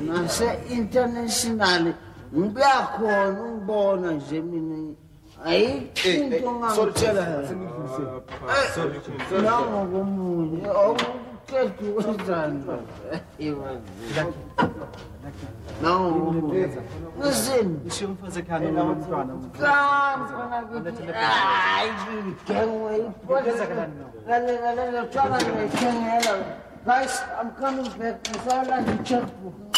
nase-international ngibuyakhona ungibona nje mina ayikho into ngangitshela nangokomunye awuqeda ukwenzani nangokomunye ngisini Ishiyo umfazi ekhaya nomntwana. Guys, I'm coming back. I saw like a checkbook.